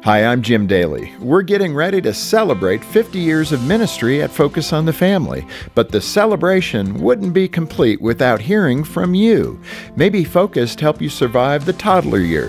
Hi, I'm Jim Daly. We're getting ready to celebrate 50 years of ministry at Focus on the Family, but the celebration wouldn't be complete without hearing from you. Maybe Focus helped you survive the toddler years.